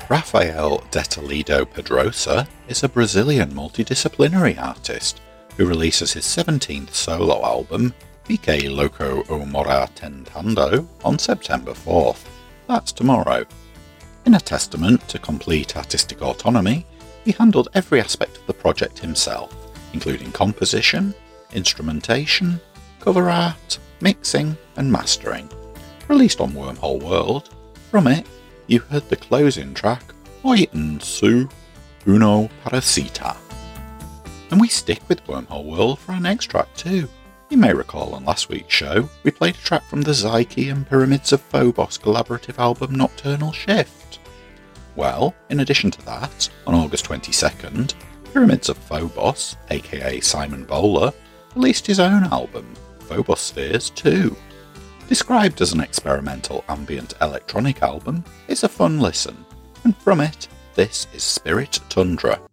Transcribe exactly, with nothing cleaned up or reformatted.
Rafael de Toledo Pedrosa is a Brazilian multidisciplinary artist who releases his seventeenth solo album, Fiquei Louco ou Morar Tentando, on September fourth. That's tomorrow. In a testament to complete artistic autonomy, he handled every aspect of the project himself, including composition, instrumentation, cover art, mixing and mastering. Released on Wormhole World, from it you heard the closing track Oi en Su Uno Parasita. And we stick with Wormhole World for our next track too. You may recall on last week's show we played a track from the Psyche and Pyramids of Phobos collaborative album Nocturnal Shift. Well, in addition to that, on August twenty-second, Pyramids of Phobos, aka Simon Bowler, released his own album, Phobospheres two. Described as an experimental ambient electronic album, it's a fun listen, and from it, this is Spirit Tundra.